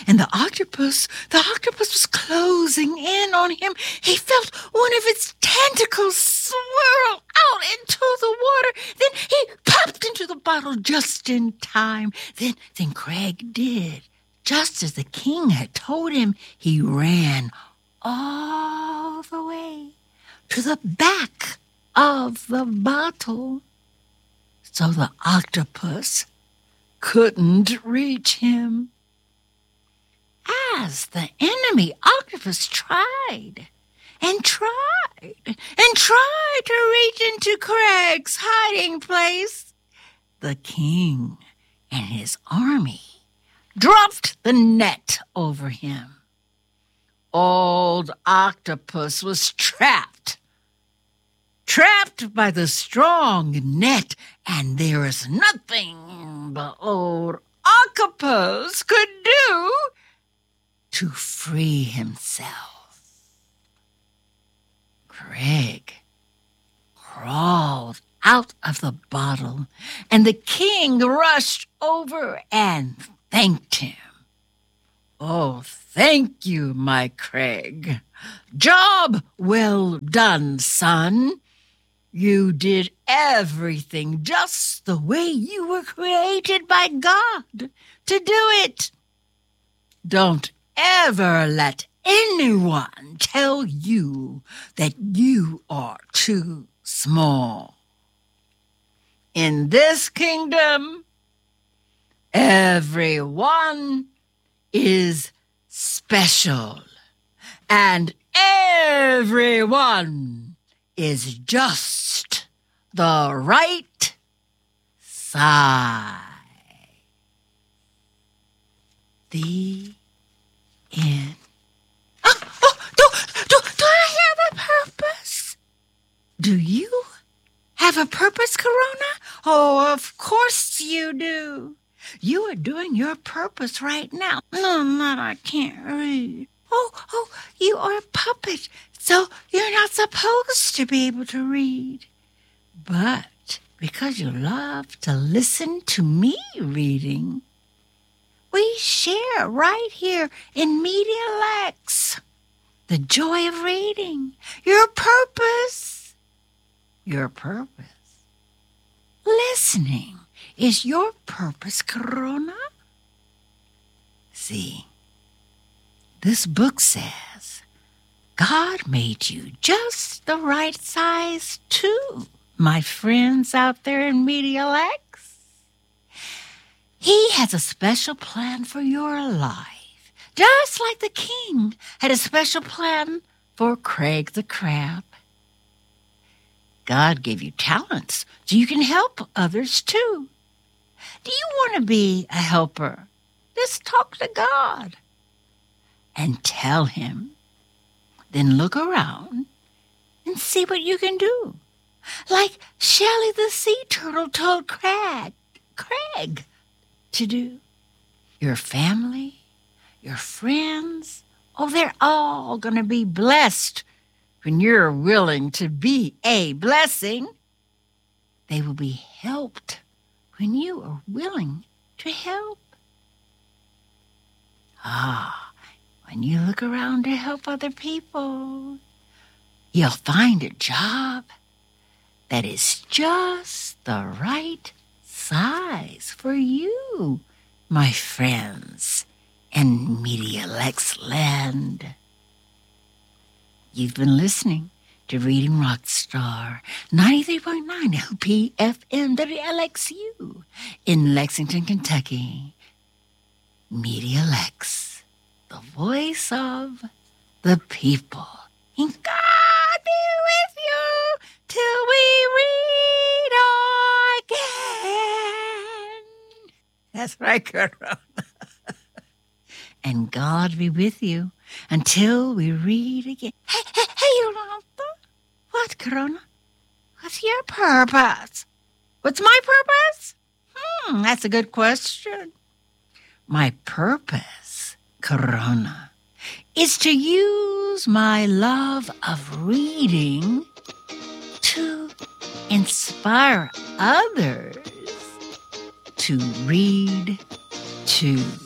And the octopus was closing in on him. He felt one of its tentacles swirl out into the water. Then he popped into the bottle just in time. Then Craig did just as the king had told him. He ran all the way to the back of the bottle, so the octopus couldn't reach him. As the enemy octopus tried and tried and tried to reach into Craig's hiding place, the king and his army dropped the net over him. Old Octopus was trapped by the strong net, and there was nothing the old Octopus could do to free himself. Craig crawled out of the bottle, and the king rushed over and thanked him. "Oh, thank you, my Craig. Job well done, son. You did everything just the way you were created by God to do it. Don't ever let anyone tell you that you are too small. In this kingdom, everyone is special, and everyone is just the right size." The end. Do I have a purpose? Do you have a purpose, Corona? Oh, of course you do. You are doing your purpose right now. No, not I can't read. Oh, you are a puppet, so you're not supposed to be able to read. But because you love to listen to me reading, we share right here in Media Lex the joy of reading. Your purpose. Listening is your purpose, Corona. See, this book says God made you just the right size too, my friends out there in Media Lex. He has a special plan for your life, just like the king had a special plan for Craig the Crab. God gave you talents so you can help others too. Do you want to be a helper? Just talk to God and tell him. Then look around and see what you can do. Like Shelley the sea turtle told Craig to do. Your family, your friends, they're all going to be blessed when you're willing to be a blessing. They will be helped when you are willing to help. When you look around to help other people, you'll find a job that is just the right size for you, my friends in Media Lex land. You've been listening to Reading Rockstar 93.9 LPFM WLXU in Lexington, Kentucky. Media Lex, the voice of the people. And God be with you till we read again. That's right, Corona. And God be with you until we read again. Hey, Yolanda. What, Corona? What's your purpose? What's my purpose? That's a good question. My purpose, Corona, is to use my love of reading to inspire others to read too.